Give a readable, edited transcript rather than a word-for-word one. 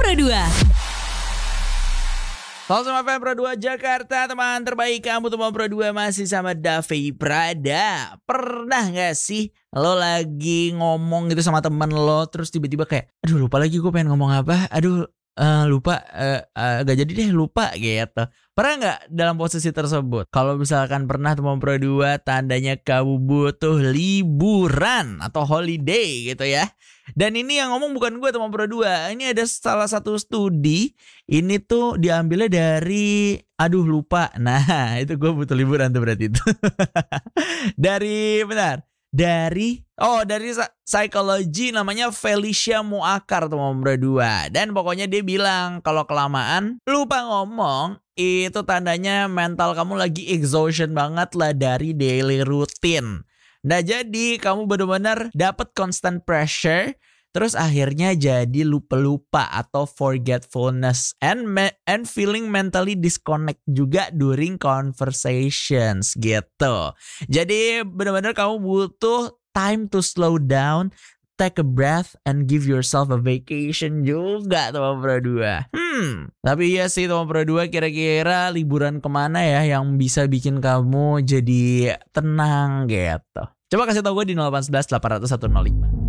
Pro 2. Halo semua fan Pro 2 Jakarta, teman terbaik kamu teman Pro 2 masih sama Davi Prada. Pernah gak sih lo lagi ngomong gitu sama temen lo, terus tiba-tiba kayak, aduh lupa lagi gue pengen ngomong apa, aduh lupa, gak jadi deh lupa gitu. Pernah gak dalam posisi tersebut? Kalau misalkan pernah teman Pro 2, tandanya kamu butuh liburan atau holiday gitu ya. Dan ini yang ngomong bukan gue teman Pro 2. Ini ada salah satu studi. Ini tuh diambilnya dari aduh lupa. Nah itu gue butuh liburan tuh berarti itu. Dari psikologi namanya Felicia Muakar teman Pro 2. Dan pokoknya dia bilang kalau kelamaan lupa ngomong itu tandanya mental kamu lagi exhaustion banget lah dari daily routine. Nah jadi kamu benar-benar dapat constant pressure, terus akhirnya jadi lupa-lupa atau forgetfulness and feeling mentally disconnect juga during conversations gitu. Jadi benar-benar kamu butuh time to slow down, take a breath and give yourself a vacation juga teman Pro 2. Tapi iya sih teman Pro 2, kira-kira liburan kemana ya yang bisa bikin kamu jadi tenang gitu. Coba kasih tau gue di 0811 800 105.